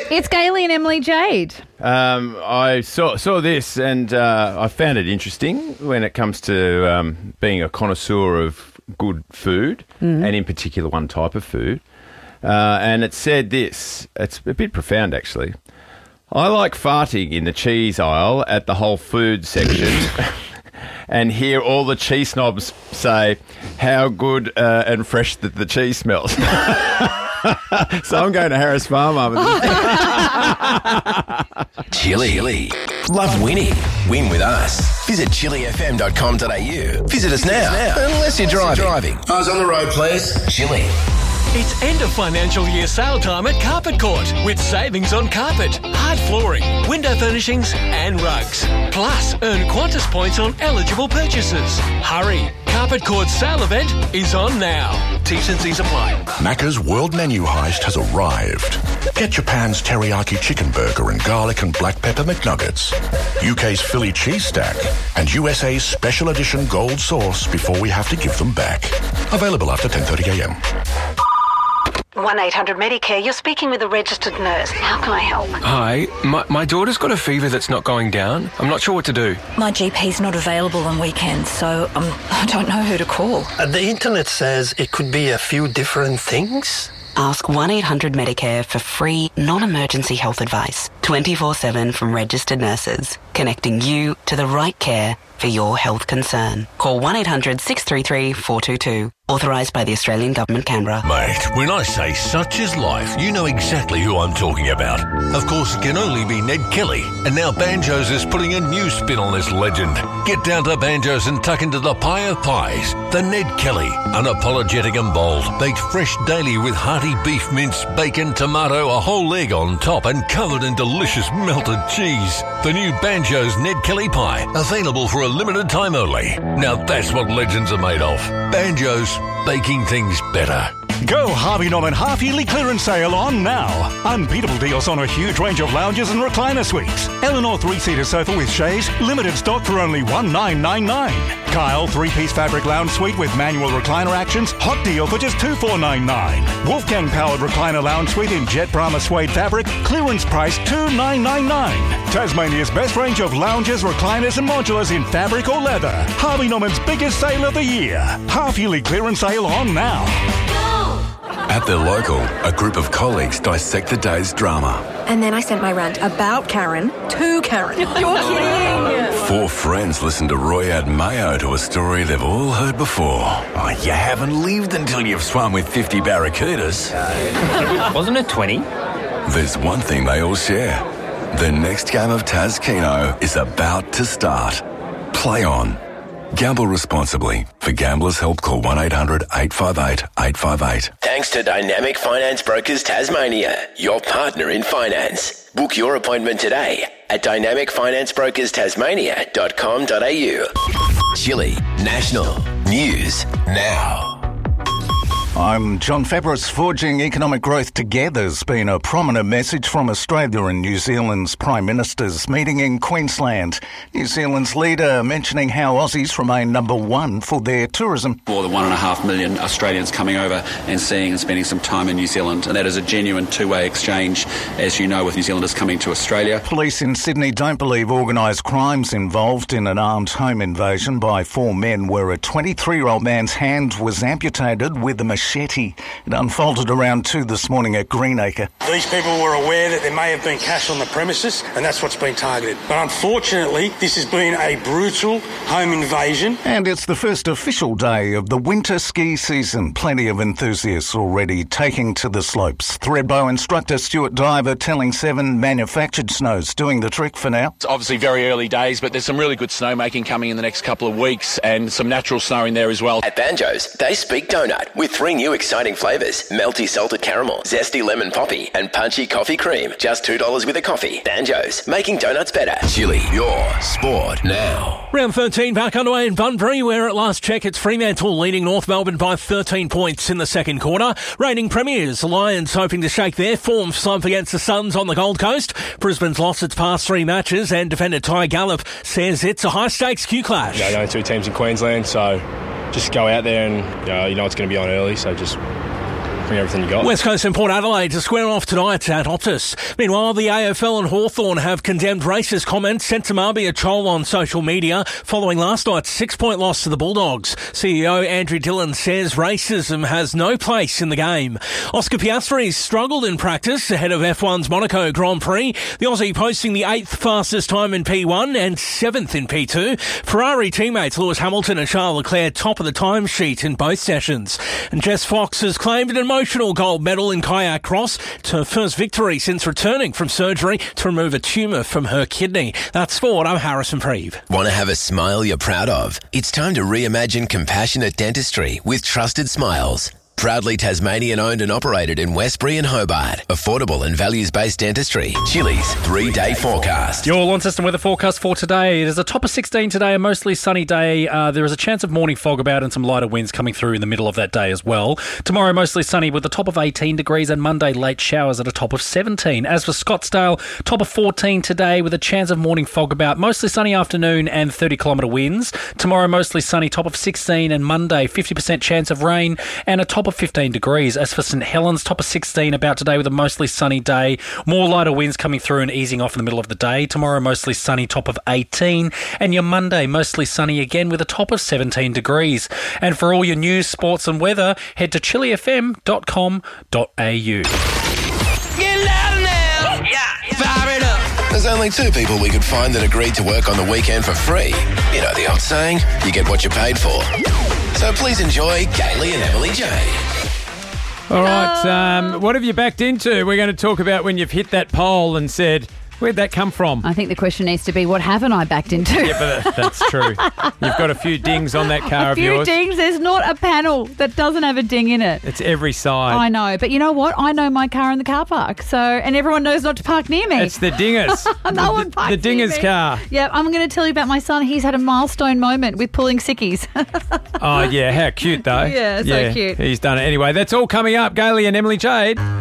It's Gailey and Emily Jade. I saw this and I found it interesting when it comes to being a connoisseur of good food, and in particular one type of food. And it said this. It's a bit profound, actually. I like farting in the cheese aisle at the Whole Foods section and hear all the cheese snobs say how good and fresh the cheese smells. So I'm going to Harris Farm. Chili. Love winning. Win with us. Visit chilifm.com.au. Visit us now. Unless you're driving. Eyes on the road, please. Chili. It's end of financial year sale time at Carpet Court with savings on carpet, hard flooring, window furnishings and rugs. Plus, earn Qantas points on eligible purchases. Hurry! Carpet Court's sale event is on now. T's and C's apply. Macca's World Menu Heist has arrived. Get Japan's teriyaki chicken burger and garlic and black pepper McNuggets, UK's Philly cheese stack, and USA's special edition gold sauce before we have to give them back. Available after 10:30am. 1-800-Medicare, you're speaking with a registered nurse. How can I help? Hi, my daughter's got a fever that's not going down. I'm not sure what to do. My GP's not available on weekends, so I don't know who to call. The internet says it could be a few different things. Ask 1-800-Medicare for free, non-emergency health advice, 24/7 from registered nurses, connecting you to the right care for your health concern. Call 1-800-633-422. Authorised by the Australian Government, Canberra. Mate, when I say such is life, you know exactly who I'm talking about. Of course, it can only be Ned Kelly. And now Banjos is putting a new spin on this legend. Get down to Banjos and tuck into the pie of pies. The Ned Kelly, unapologetic and bold, baked fresh daily with hearty beef mince, bacon, tomato, a whole egg on top and covered in delicious melted cheese. The new Banjos Ned Kelly pie, available for a limited time only. Now that's what legends are made of. Banjos, baking things better. Go Harvey Norman half-yearly clearance sale on now. Unbeatable deals on a huge range of lounges and recliner suites. Eleanor 3-seater sofa with chaise, limited stock for only $1,999. Kyle 3-piece fabric lounge suite with manual recliner actions, hot deal for just $2,499. Wolfgang powered recliner lounge suite in jet Brahma suede fabric, clearance price $2,999. Tasmania's best range of lounges, recliners and modulars in fabric or leather. Harvey Norman's biggest sale of the year. Half-yearly clearance sale on now. At their local, a group of colleagues dissect the day's drama. And then I sent my rant about Karen to Karen. You're kidding! 4 friends listen to Roy add mayo to a story they've all heard before. Oh, you haven't lived until you've swum with 50 barracudas. Wasn't it 20? There's one thing they all share. The next game of Taz Keno is about to start. Play on. Gamble responsibly. For Gamblers' Help, call 1-800-858-858. Thanks to Dynamic Finance Brokers Tasmania, your partner in finance. Book your appointment today at dynamicfinanceBrokersTasmania.com.au. Chile National News Now. I'm John Fabris. Forging economic growth together's been a prominent message from Australia and New Zealand's Prime Ministers meeting in Queensland. New Zealand's leader mentioning how Aussies remain number one for their tourism. More than 1.5 million Australians coming over and seeing and spending some time in New Zealand, and that is a genuine two-way exchange, as you know, with New Zealanders coming to Australia. Police in Sydney don't believe organised crime's involved in an armed home invasion by 4 men where a 23-year-old man's hand was amputated with a machete. It unfolded around 2 this morning at Greenacre. These people were aware that there may have been cash on the premises, and that's what's been targeted. But unfortunately, this has been a brutal home invasion. And it's the first official day of the winter ski season. Plenty of enthusiasts already taking to the slopes. Thredbo instructor Stuart Diver telling 7 manufactured snows doing the trick for now. It's obviously very early days, but there's some really good snowmaking coming in the next couple of weeks and some natural snow in there as well. At Banjos, they speak donut with 3 new exciting flavours: melty salted caramel, zesty lemon poppy and punchy coffee cream. Just $2 with a coffee. Banjos, making donuts better. Chili, your sport now. Round 13 back underway in Bunbury, where at last check it's Fremantle leading North Melbourne by 13 points in the second quarter. Reigning premiers, Lions hoping to shake their form slump against the Suns on the Gold Coast. Brisbane's lost its past 3 matches and defender Ty Gallop says it's a high-stakes Q clash. The only 2 teams in Queensland, so just go out there and you know it's going to be on early, so just bring everything you got. West Coast and Port Adelaide to square off tonight at Optus. Meanwhile, the AFL and Hawthorn have condemned racist comments sent to Marbia Chol on social media following last night's 6-point loss to the Bulldogs. CEO Andrew Dillon says racism has no place in the game. Oscar Piastri struggled in practice ahead of F1's Monaco Grand Prix. The Aussie posting the 8th fastest time in P1 and 7th in P2. Ferrari teammates Lewis Hamilton and Charles Leclerc top of the timesheet in both sessions. And Jess Fox has claimed an emotional gold medal in kayak cross, to her first victory since returning from surgery to remove a tumour from her kidney. That's sport. I'm Harrison Preeve. Want to have a smile you're proud of? It's time to reimagine compassionate dentistry with Trusted Smiles. Proudly Tasmanian-owned and operated in Westbury and Hobart. Affordable and values-based dentistry. Chili's 3-day forecast. Your Launceston weather forecast for today. It is a top of 16 today, a mostly sunny day. There is a chance of morning fog about and some lighter winds coming through in the middle of that day as well. Tomorrow, mostly sunny with a top of 18 degrees, and Monday, late showers at a top of 17. As for Scottsdale, top of 14 today with a chance of morning fog about, mostly sunny afternoon and 30-kilometre winds. Tomorrow, mostly sunny, top of 16, and Monday, 50% chance of rain and a top of 15 degrees. As for St Helens, top of 16 about today with a mostly sunny day. More lighter winds coming through and easing off in the middle of the day. Tomorrow, mostly sunny, top of 18. And your Monday, mostly sunny again with a top of 17 degrees. And for all your news, sports and weather, head to chilifm.com.au. Get louder now! Yeah! Fire it up! There's only 2 people we could find that agreed to work on the weekend for free. You know the old saying, you get what you paid for. So please enjoy Gailey and Emily Jade. All right, what have you backed into? We're going to talk about when you've hit that pole and said, where'd that come from? I think the question needs to be, what haven't I backed into? Yeah, but that's true. You've got a few dings on that car of yours. A few dings. There's not a panel that doesn't have a ding in it. It's every side. I know, but you know what? I know my car in the car park, and everyone knows not to park near me. It's the dingers. No one parks the dinger's car. Yeah, I'm going to tell you about my son. He's had a milestone moment with pulling sickies. Oh, yeah. How cute, though. Yeah, so cute. He's done it. Anyway, that's all coming up. Gailey and Emily Jade.